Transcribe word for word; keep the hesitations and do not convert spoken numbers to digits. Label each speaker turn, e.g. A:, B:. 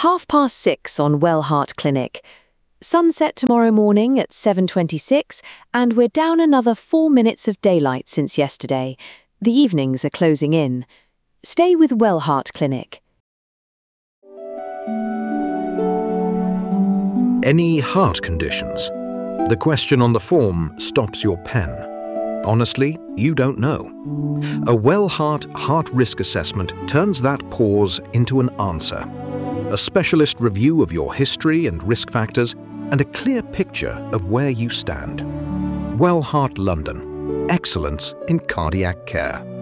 A: Half past six on Wellheart Clinic. Sunset tomorrow morning at seven twenty-six, and we're down another four minutes of daylight since yesterday. The evenings are closing in. Stay with Wellheart Clinic.
B: Any heart conditions? The question on the form stops your pen. Honestly, you don't know. A Wellheart Heart Risk Assessment turns that pause into an answer. A specialist review of your history and risk factors, and a clear picture of where you stand. Wellheart London. Excellence in cardiac care.